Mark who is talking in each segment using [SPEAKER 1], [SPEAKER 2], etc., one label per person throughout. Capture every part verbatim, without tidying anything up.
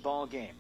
[SPEAKER 1] ball game.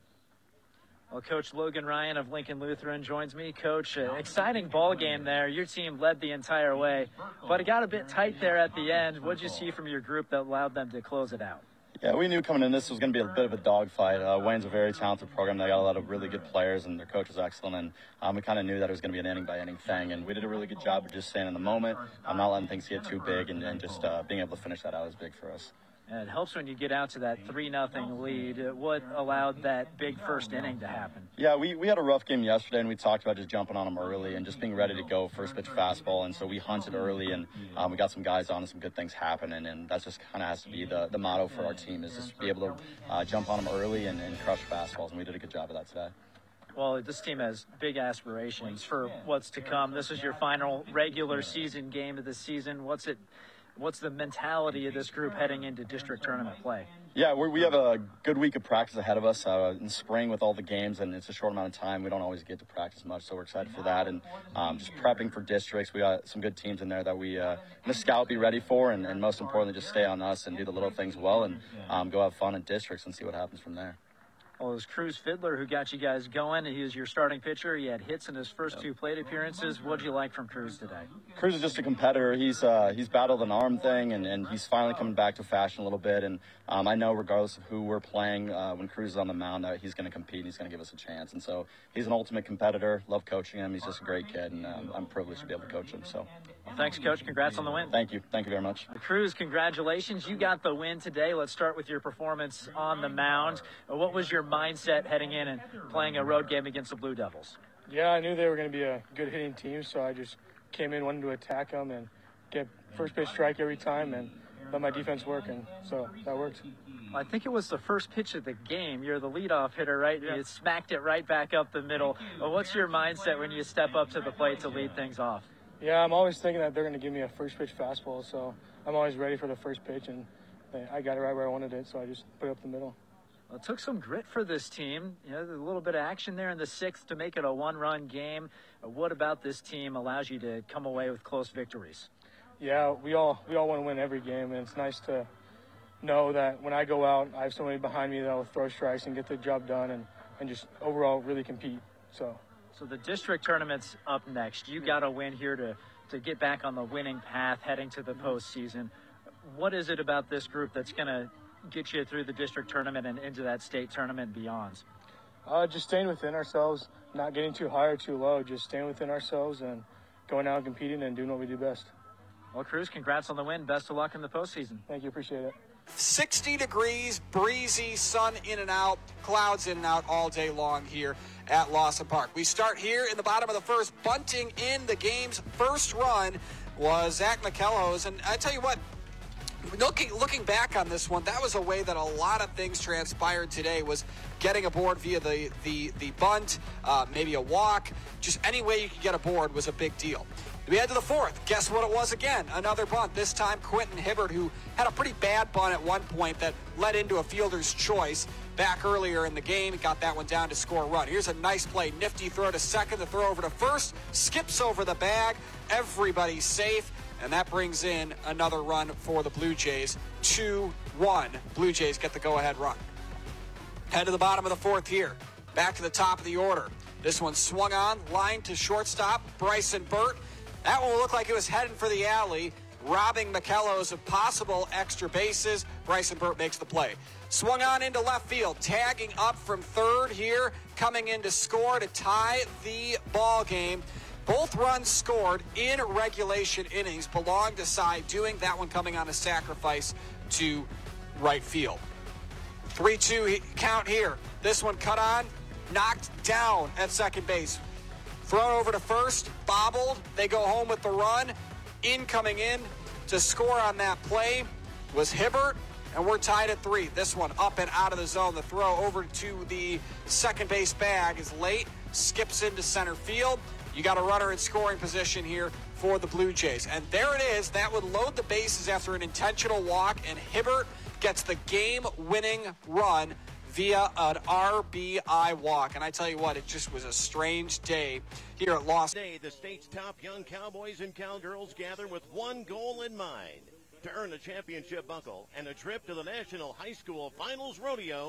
[SPEAKER 1] Well, Coach Logan Ryan of Lincoln Lutheran joins me. Coach, uh, exciting ball game there. Your team led the entire way, but it got a bit tight there at the end. What did you see from your group that allowed them to close it out?
[SPEAKER 2] Yeah, we knew coming in this was going to be a bit of a dogfight. Uh, Wayne's a very talented program. They got a lot of really good players, and their coach is excellent. And um, we kind of knew that it was going to be an inning-by-inning thing. And we did a really good job of just staying in the moment, um, not letting things get too big, and, and just uh, being able to finish that out was big for us.
[SPEAKER 1] And it helps when you get out to that three nothing lead. What allowed that big first inning to happen?
[SPEAKER 2] Yeah, we, we had a rough game yesterday, and we talked about just jumping on them early and just being ready to go first pitch fastball. And so we hunted early, and um, we got some guys on and some good things happening. And that just kind of has to be the, the motto for our team, is just be able to uh, jump on them early and, and crush fastballs. And we did a good job of that today.
[SPEAKER 1] Well, this team has big aspirations for what's to come. This is your final regular season game of the season. What's it? What's the mentality of this group heading into district tournament play?
[SPEAKER 2] Yeah, we're, we have a good week of practice ahead of us uh, in spring with all the games, and it's a short amount of time. We don't always get to practice much, so we're excited for that. And um, just prepping for districts. We got some good teams in there that we uh, going to scout, be ready for, and, and most importantly, just stay on us and do the little things well, and um, go have fun in districts and see what happens from there.
[SPEAKER 1] Well, it was Cruz Fiddler who got you guys going. He was your starting pitcher. He had hits in his first two plate appearances. What did you like from Cruz today?
[SPEAKER 2] Cruz is just a competitor. He's uh, he's battled an arm thing, and, and he's finally coming back to fashion a little bit. And um, I know regardless of who we're playing, uh, when Cruz is on the mound, uh, he's going to compete and he's going to give us a chance. And so he's an ultimate competitor. Love coaching him. He's just a great kid, and um, I'm privileged to be able to coach him. So.
[SPEAKER 1] Well, thanks, Coach. Congrats on the win.
[SPEAKER 2] Thank you. Thank you very much.
[SPEAKER 1] Cruz, congratulations. You got the win today. Let's start with your performance on the mound. What was your mindset heading in and playing a road game against the Blue Devils?
[SPEAKER 3] Yeah, I knew they were going to be a good hitting team, so I just came in, wanted to attack them and get first pitch strike every time and let my defense work, and so that worked.
[SPEAKER 1] I think it was the first pitch of the game. You're the leadoff hitter, right? Yeah. You smacked it right back up the middle. What's your mindset when you step up to the plate to lead things off?
[SPEAKER 3] Yeah, I'm always thinking that they're going to give me a first pitch fastball, so I'm always ready for the first pitch, and I got it right where I wanted it, so I just put it up the middle.
[SPEAKER 1] Well, it took some grit for this team. You know, a little bit of action there in the sixth to make it a one-run game. What about this team allows you to come away with close victories?
[SPEAKER 3] Yeah, we all we all want to win every game, and it's nice to know that when I go out, I have somebody behind me that will throw strikes and get the job done, and, and just overall really compete. So.
[SPEAKER 1] So the district tournament's up next. You got to win here to, to get back on the winning path heading to the postseason. What is it about this group that's going to get you through the district tournament and into that state tournament and beyond?
[SPEAKER 3] Uh, just staying within ourselves, not getting too high or too low, just staying within ourselves and going out and competing and doing what we do best.
[SPEAKER 1] Well, Cruz, congrats on the win. Best of luck in the postseason.
[SPEAKER 3] Thank you. Appreciate it.
[SPEAKER 4] sixty degrees, breezy, sun in and out, clouds in and out all day long here at Lawson Park. We start here in the bottom of the first. Bunting in the game's first run was Zach McKellos. And I tell you what, looking looking back on this one, that was a way that a lot of things transpired today, was getting aboard via the, the, the bunt, uh, maybe a walk. Just any way you could get aboard was a big deal. We head to the fourth. Guess what it was again? Another bunt. This time, Quentin Hibbert, who had a pretty bad bunt at one point that led into a fielder's choice back earlier in the game. Got that one down to score a run. Here's a nice play. Nifty throw to second. The throw over to first. Skips over the bag. Everybody's safe. And that brings in another run for the Blue Jays. two one. Blue Jays get the go-ahead run. Head to the bottom of the fourth here. Back to the top of the order. This one swung on. Line to shortstop. Bryson Burt. That one will look like it was heading for the alley, robbing McKellos of possible extra bases. Bryson Burt makes the play. Swung on into left field, tagging up from third here, coming in to score to tie the ball game. Both runs scored in regulation innings belong to Cy Doing. That one coming on a sacrifice to right field. three two count here. This one cut on, knocked down at second base. Thrown over to first, bobbled. They go home with the run. In coming in to score on that play was Hibbert, and we're tied at three. This one up and out of the zone. The throw over to the second base bag is late, skips into center field. You got a runner in scoring position here for the Blue Jays. And there it is. That would load the bases after an intentional walk, and Hibbert gets the game-winning run via an R B I walk. And I tell you what, it just was a strange day here at Lawson.
[SPEAKER 5] Today, the state's top young cowboys and cowgirls gather with one goal in mind: to earn a championship buckle and a trip to the National High School Finals Rodeo.